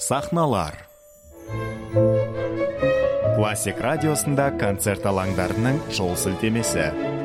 Сахналар. Классик радиосында концерт алаңдарының жол сілтемесі.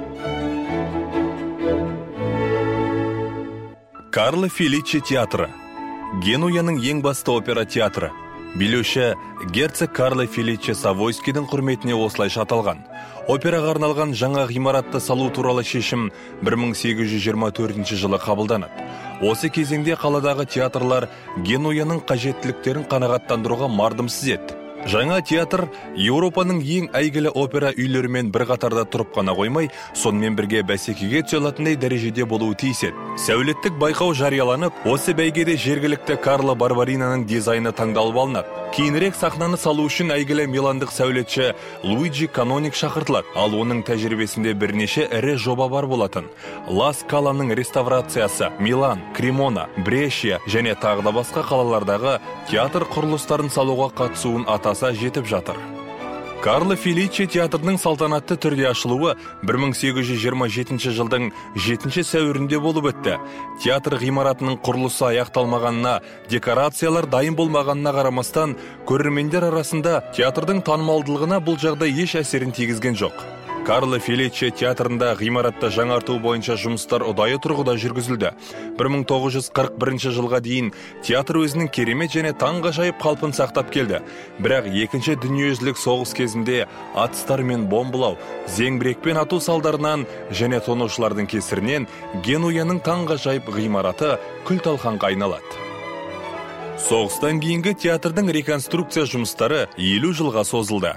Карло Феличе театры. Генуяның ең басты опера театры. Билеуші герцог Карло Феличе Савойскийдің құрметіне осылайша аталған. Операға арналған жаңа ғимаратты салу туралы шешім 1824 жылы қабылданады. Осы кезеңде қаладағы театрлар Генуяның қажеттіліктерін қанағаттандыруға мардымсыз еді. Жаңа театр Еуропаның ең әйгілі опера үйлерімен бір қатарда тұрып қана қоймай, сонымен бірге бәсекеге түсе алатындай дәрежеде болуы тиіс еді. Сәулеттік байқау жарияланып, осы бәйгеде жергілікті Карло Барбаринаның дизайны таңдалып алынады. Кейінірек сахнаны салу үшін әйгілі миландық сәулетші Луиджи Каноник шақыртылады, ал оның тәжірибесінде бірнеше ірі жоба бар болатын. Ла Скаланың реставрациясы, Милан, Кремона, Брешия және тағы да басқа қалалардағы театр құрылыстарын салуға қатысуын атаса жетіп жатыр. Карло Феличе театрының салтанатты түрде ашылуы 1827 жылдың 7 сәуірінде болып өтті. Театр ғимаратының құрылысы аяқталмағанына, декорациялар дайын болмағанына қарамастан, көрермендер арасында театрдың танымалдылығына бұл жағдай еш әсерін тигізген жоқ. Карло Феличе театрында ғимаратты жаңарту бойынша жұмыстар ұдайы тұрғыда жүргізілді. 1941 жылға дейін театр өзінің керемет және таңғажайып қалпын сақтап келді. Бірақ екінші дүниежүзілік соғыс кезінде атыстар мен бомбалау, зеңбірекпен ату салдарынан және тонаушылардың кесірінен Генуяның таңғажайып ғимараты күл-талқанға айналады. Соғыстан кейінгі театрдың реконструкция жұмыстары 50 жылға созылды.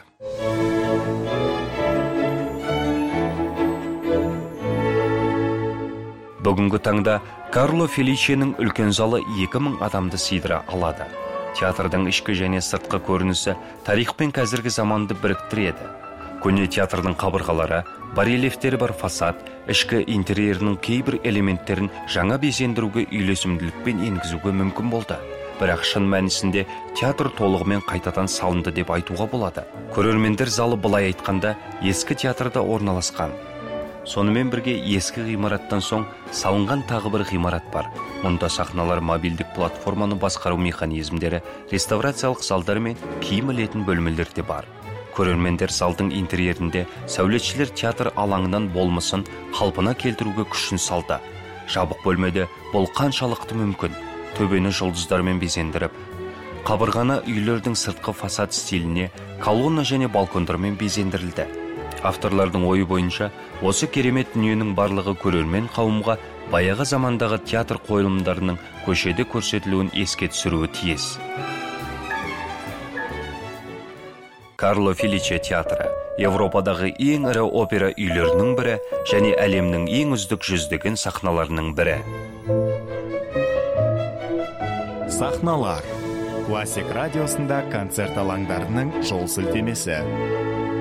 Бүгінгі таңда Карло Феличенің үлкен залы 2000 адамды сыйдыра алады. Театрдың ішкі және сыртқы көрінісі тарих пен қазіргі заманды біріктіреді. Көне театрдың қабырғалары, барельефтері бар фасад, ішкі интерьерінің кейбір элементтерін жаңа безендіруге үйлесімділікпен енгізуге мүмкін болды. Бірақ шын мәнісінде театр толығымен қайтадан салынды деп айтуға болады. Көрермендер залы былай айтқанда ескі театрда орналасқан. Сонымен бірге ескі ғимараттан соң салынған тағы бір ғимарат бар. Мұнда сахналар, мобильдік платформаны басқару механизмдері, реставрациялық залдар мен киім ілетін бөлмелер де бар. Көрермендер залдың интерьерінде сәулетшілер театр алаңынан болмысын қалпына келтіруге күшін салды. Жабық бөлмеде бұл қаншалықты мүмкін? Төбені жұлдыздармен безендіріп, қабырғаны үйлердің сыртқы фасад стиліне, колонна және балкондармен безендірілді. Авторлардың ойы бойынша, осы керемет дүниенің барлығы көрермен қауымға баяғы замандағы театр қойылымдарының көшеде көрсетілуін еске түсіруі тиіс. Карло Феличе театры Европадағы ең ірі опера үйлерінің бірі және әлемнің ең үздік жүздеген сахналарының бірі. Сахналар. Классик радиосында концерт алаңдарының жол сілтемесі.